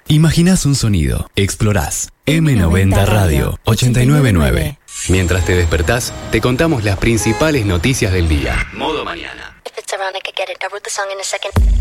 Imaginás un sonido, explorás. M90 Radio 899. Mientras te despertás, te contamos las principales noticias del día. Modo mañana.